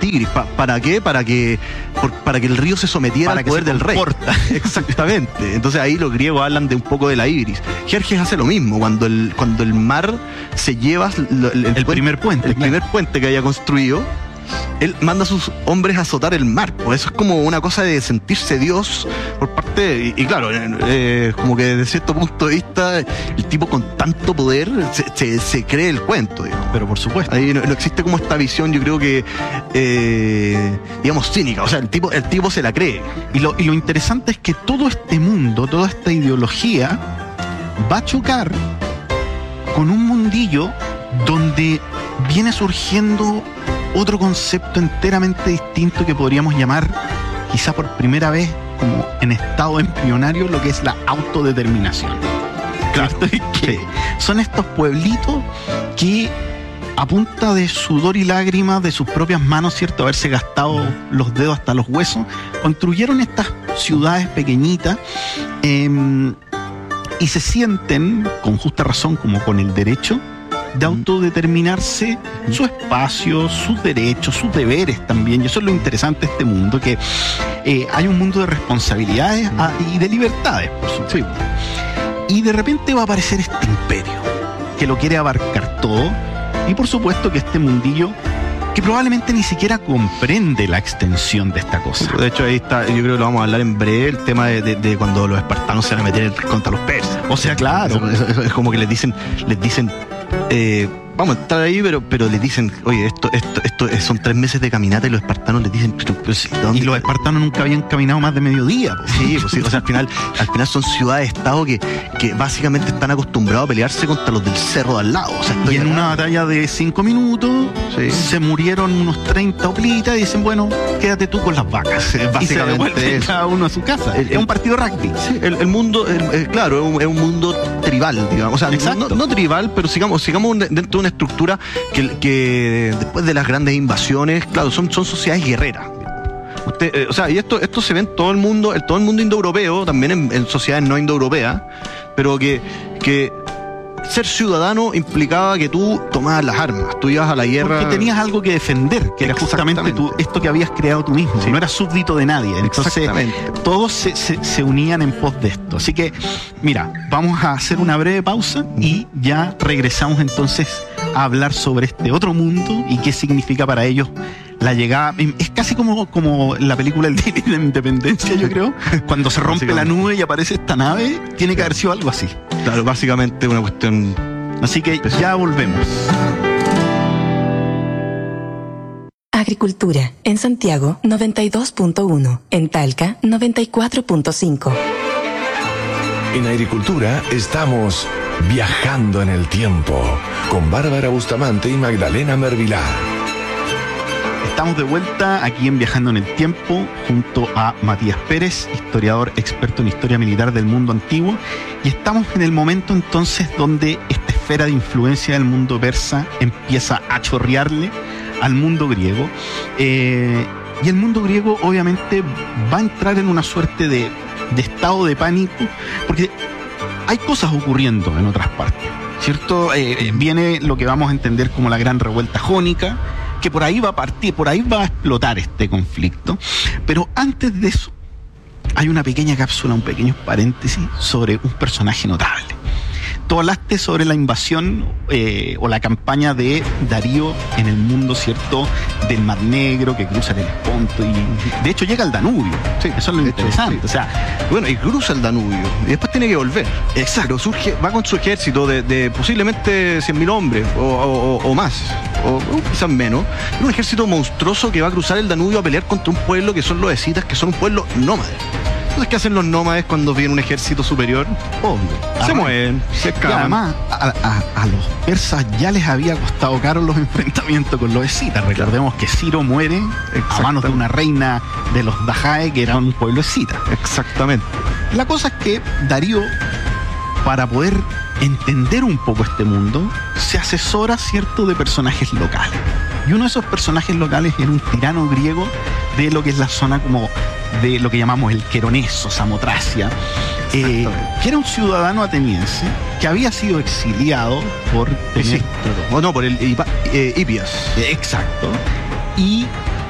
Tigris. ¿Para qué? Para que el río se sometiera al poder del rey. Exactamente. Entonces ahí los griegos hablan de un poco de la ibris. Jerjes hace lo mismo. Cuando el mar se lleva el primer puente que haya construido, él manda a sus hombres a azotar el mar. Por eso es como una cosa de sentirse Dios por parte y claro, como que desde cierto punto de vista el tipo con tanto poder se cree el cuento, digamos. Pero por supuesto ahí no existe como esta visión, yo creo que digamos cínica. O sea, el tipo se la cree. Y lo interesante es que todo este mundo, toda esta ideología va a chocar con un mundillo donde viene surgiendo otro concepto enteramente distinto que podríamos llamar, quizá por primera vez, como en estado embrionario, lo que es la autodeterminación. Claro. Que son estos pueblitos que, a punta de sudor y lágrimas de sus propias manos, ¿cierto?, haberse gastado los dedos hasta los huesos, construyeron estas ciudades pequeñitas y se sienten, con justa razón, como con el derecho de autodeterminarse su espacio, sus derechos, sus deberes también. Y eso es lo interesante de este mundo, que hay un mundo de responsabilidades y de libertades, por supuesto. Sí. Y de repente va a aparecer este imperio que lo quiere abarcar todo, y por supuesto que este mundillo que probablemente ni siquiera comprende la extensión de esta cosa. De hecho, ahí está, yo creo que lo vamos a hablar en breve, el tema de cuando los espartanos se van a meter contra los persas. O sea, claro. Es como que les dicen vamos a entrar ahí, pero les dicen, oye, esto son 3 meses de caminata, y los espartanos les dicen, y los espartanos nunca habían caminado más de mediodía. Sí, pues sí, o sea, al final son ciudades-estado que básicamente están acostumbrados a pelearse contra los del cerro de al lado. O sea, y en una batalla de 5 minutos se murieron unos 30 hoplitas y dicen, bueno, quédate tú con las vacas. Básicamente cada uno a su casa. Es un partido de rugby. Sí, el mundo, claro, es un mundo tribal, digamos. O sea, no tribal, pero sigamos dentro de una estructura que después de las grandes invasiones, claro, son sociedades guerreras. O sea, y esto se ve en todo el mundo indoeuropeo, también en sociedades no indoeuropeas, pero que ser ciudadano implicaba que tú tomabas las armas, tú ibas a la guerra. Porque tenías algo que defender, que era justamente esto que habías creado tú mismo. Sí. No eras súbdito de nadie. Entonces, todos se unían en pos de esto. Así que, mira, vamos a hacer una breve pausa y ya regresamos entonces a hablar sobre este otro mundo y qué significa para ellos la llegada. Es casi como la película El Día de la Independencia, yo creo. Cuando se rompe la nube y aparece esta nave, tiene que haber sido algo así. Claro, básicamente una cuestión. Así que ya volvemos. Agricultura. En Santiago, 92.1. En Talca, 94.5. En Agricultura estamos viajando en el tiempo con Bárbara Bustamante y Magdalena Mervilá. Estamos de vuelta aquí en Viajando en el Tiempo junto a Matías Pérez, historiador experto en historia militar del mundo antiguo, y estamos en el momento entonces donde esta esfera de influencia del mundo persa empieza a chorrearle al mundo griego, y el mundo griego obviamente va a entrar en una suerte de estado de pánico, porque hay cosas ocurriendo en otras partes, ¿cierto? Viene lo que vamos a entender como la Gran Revuelta Jónica, que por ahí va a partir, por ahí va a explotar este conflicto. Pero antes de eso, hay una pequeña cápsula, un pequeño paréntesis sobre un personaje notable. Tú hablaste sobre la invasión o la campaña de Darío en el mundo, ¿cierto?, del Mar Negro, que cruza el Helesponto y de hecho llega al Danubio. Sí, eso es lo interesante. Sí. O sea, bueno, y cruza el Danubio y después tiene que volver. Exacto. Pero va con su ejército de posiblemente 100.000 hombres o más, o quizás menos. Es un ejército monstruoso que va a cruzar el Danubio a pelear contra un pueblo que son los escitas, que son un pueblo nómade. Entonces, ¿qué hacen los nómades cuando viene un ejército superior? Obvio. Se mueven, se escapan. Y además, a los persas ya les había costado caro los enfrentamientos con los escitas. Recordemos que Ciro muere a manos de una reina de los Dajae, que era un pueblo escita. Exactamente. La cosa es que Darío, para poder entender un poco este mundo, se asesora, ¿cierto?, de personajes locales. Y uno de esos personajes locales era un tirano griego de lo que es la zona como de lo que llamamos el Queroneso, Samotracia, que era un ciudadano ateniense que había sido exiliado por por el Hipias. Exacto. Y